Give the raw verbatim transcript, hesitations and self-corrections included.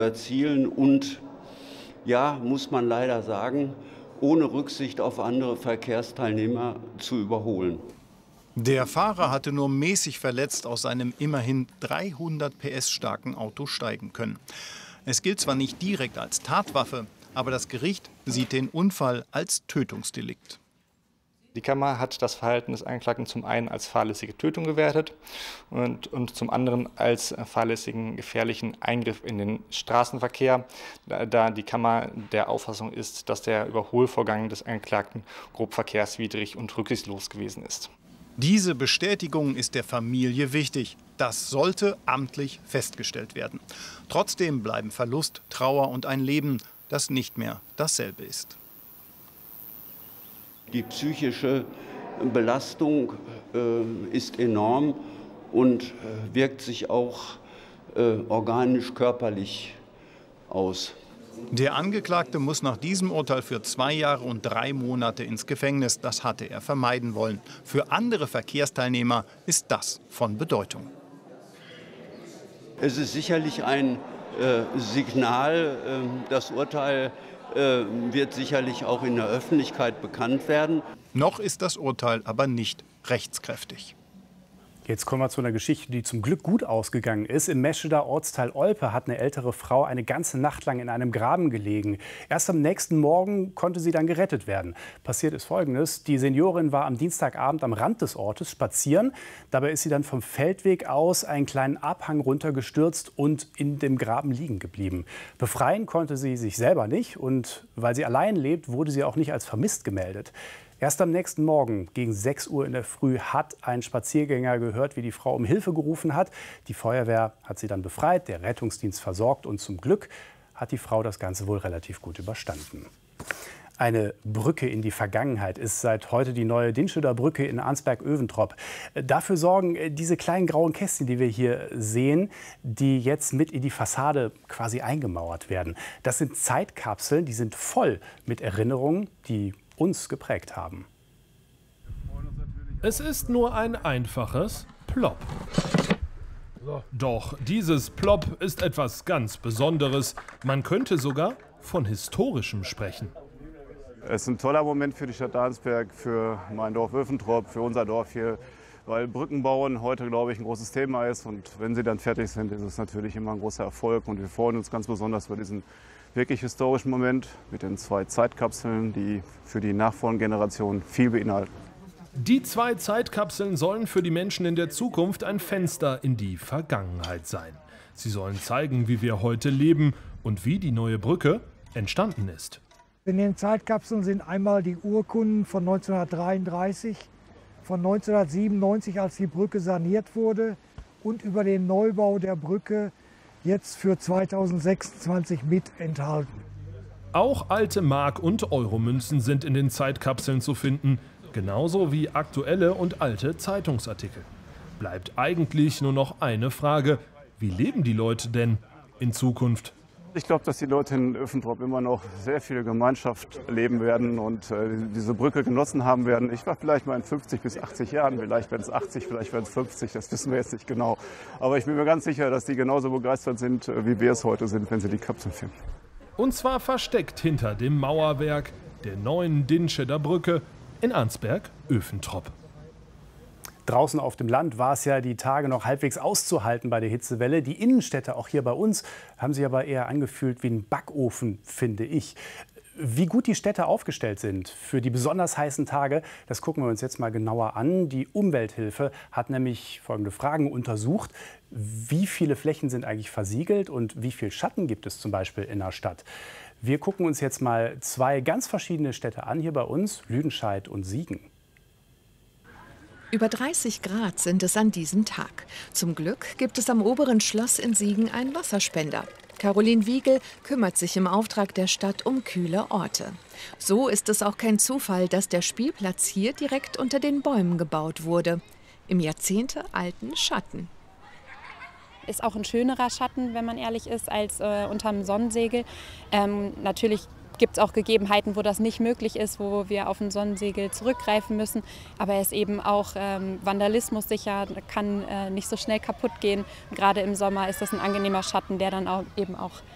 erzielen und, ja, muss man leider sagen, ohne Rücksicht auf andere Verkehrsteilnehmer zu überholen. Der Fahrer hatte nur mäßig verletzt aus seinem immerhin dreihundert P S starken Auto steigen können. Es gilt zwar nicht direkt als Tatwaffe, aber das Gericht sieht den Unfall als Tötungsdelikt. Die Kammer hat das Verhalten des Angeklagten zum einen als fahrlässige Tötung gewertet und, und zum anderen als fahrlässigen gefährlichen Eingriff in den Straßenverkehr, da, da die Kammer der Auffassung ist, dass der Überholvorgang des Angeklagten grob verkehrswidrig und rücksichtslos gewesen ist. Diese Bestätigung ist der Familie wichtig. Das sollte amtlich festgestellt werden. Trotzdem bleiben Verlust, Trauer und ein Leben, das nicht mehr dasselbe ist. Die psychische Belastung äh, ist enorm und äh, wirkt sich auch äh, organisch körperlich aus. Der Angeklagte muss nach diesem Urteil für zwei Jahre und drei Monate ins Gefängnis. Das hatte er vermeiden wollen. Für andere Verkehrsteilnehmer ist das von Bedeutung. Es ist sicherlich ein äh, Signal. Äh, das Urteil äh, wird sicherlich auch in der Öffentlichkeit bekannt werden. Noch ist das Urteil aber nicht rechtskräftig. Jetzt kommen wir zu einer Geschichte, die zum Glück gut ausgegangen ist. Im Mescheder Ortsteil Olpe hat eine ältere Frau eine ganze Nacht lang in einem Graben gelegen. Erst am nächsten Morgen konnte sie dann gerettet werden. Passiert ist Folgendes: Die Seniorin war am Dienstagabend am Rand des Ortes spazieren. Dabei ist sie dann vom Feldweg aus einen kleinen Abhang runtergestürzt und in dem Graben liegen geblieben. Befreien konnte sie sich selber nicht und weil sie allein lebt, wurde sie auch nicht als vermisst gemeldet. Erst am nächsten Morgen gegen sechs Uhr in der Früh hat ein Spaziergänger gehört, wie die Frau um Hilfe gerufen hat. Die Feuerwehr hat sie dann befreit, der Rettungsdienst versorgt und zum Glück hat die Frau das Ganze wohl relativ gut überstanden. Eine Brücke in die Vergangenheit ist seit heute die neue Dinscheder Brücke in Arnsberg-Öventrop. Dafür sorgen diese kleinen grauen Kästchen, die wir hier sehen, die jetzt mit in die Fassade quasi eingemauert werden. Das sind Zeitkapseln, die sind voll mit Erinnerungen, die uns geprägt haben. Es ist nur ein einfaches Plop. Doch dieses Plop ist etwas ganz Besonderes. Man könnte sogar von Historischem sprechen. Es ist ein toller Moment für die Stadt Arnsberg, für mein Dorf Öventrop, für unser Dorf hier, weil Brückenbauen heute, glaube ich, ein großes Thema ist. Und wenn sie dann fertig sind, ist es natürlich immer ein großer Erfolg. Und wir freuen uns ganz besonders über diesen wirklich historischen Moment mit den zwei Zeitkapseln, die für die nachfolgende Generation viel beinhalten. Die zwei Zeitkapseln sollen für die Menschen in der Zukunft ein Fenster in die Vergangenheit sein. Sie sollen zeigen, wie wir heute leben und wie die neue Brücke entstanden ist. In den Zeitkapseln sind einmal die Urkunden von neunzehnhundertdreiunddreißig, von neunzehnhundertsiebenundneunzig, als die Brücke saniert wurde, und über den Neubau der Brücke jetzt für zweitausendsechsundzwanzig mit enthalten. Auch alte Mark- und Euromünzen sind in den Zeitkapseln zu finden, genauso wie aktuelle und alte Zeitungsartikel. Bleibt eigentlich nur noch eine Frage: Wie leben die Leute denn in Zukunft? Ich glaube, dass die Leute in Öventrop immer noch sehr viel Gemeinschaft leben werden und äh, diese Brücke genossen haben werden. Ich war vielleicht mal in fünfzig bis achtzig Jahren, vielleicht werden es achtzig, vielleicht werden es fünfzig, das wissen wir jetzt nicht genau. Aber ich bin mir ganz sicher, dass die genauso begeistert sind, wie wir es heute sind, wenn sie die Kapseln finden. Und zwar versteckt hinter dem Mauerwerk der neuen Dinscheder Brücke in Arnsberg-Öventrop. Draußen auf dem Land war es ja die Tage noch halbwegs auszuhalten bei der Hitzewelle. Die Innenstädte, auch hier bei uns, haben sich aber eher angefühlt wie ein Backofen, finde ich. Wie gut die Städte aufgestellt sind für die besonders heißen Tage, das gucken wir uns jetzt mal genauer an. Die Umwelthilfe hat nämlich folgende Fragen untersucht. Wie viele Flächen sind eigentlich versiegelt und wie viel Schatten gibt es zum Beispiel in der Stadt? Wir gucken uns jetzt mal zwei ganz verschiedene Städte an, hier bei uns, Lüdenscheid und Siegen. Über dreißig Grad sind es an diesem Tag. Zum Glück gibt es am oberen Schloss in Siegen einen Wasserspender. Caroline Wiegel kümmert sich im Auftrag der Stadt um kühle Orte. So ist es auch kein Zufall, dass der Spielplatz hier direkt unter den Bäumen gebaut wurde. Im jahrzehntealten Schatten. Ist auch ein schönerer Schatten, wenn man ehrlich ist, als äh, unterm Sonnensegel. Ähm, natürlich gibt es auch Gegebenheiten, wo das nicht möglich ist, wo wir auf ein Sonnensegel zurückgreifen müssen. Aber er ist eben auch ähm, Vandalismus sicher, kann äh, nicht so schnell kaputt gehen. Gerade im Sommer ist das ein angenehmer Schatten, der dann auch eben auch